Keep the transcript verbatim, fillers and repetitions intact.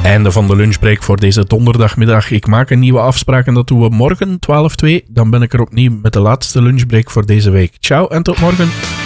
Einde van de lunchbreak voor deze donderdagmiddag. Ik maak een nieuwe afspraak en dat doen we morgen twaalf twee. Dan ben ik er opnieuw met de laatste lunchbreak voor deze week. Ciao en tot morgen.